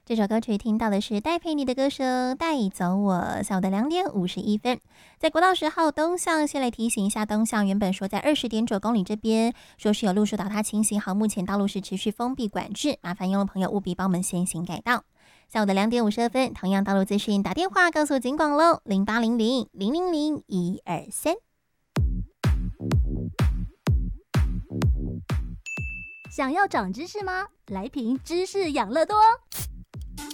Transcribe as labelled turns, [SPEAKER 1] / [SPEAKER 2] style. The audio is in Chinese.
[SPEAKER 1] 这首歌曲听到的是戴佩妮的歌声《带走我》。下午的2点51分，在国道10号东向，先来提醒一下东向，原本说在20.9公里这边说是有路树倒塌情形，好，目前道路是持续封闭管制，麻烦用路朋友务必帮我们先行改道。下午的2点52分，同样道路资讯打电话告诉警广喽，0800-000-123。
[SPEAKER 2] 想要长知识吗？来瓶知识养乐多。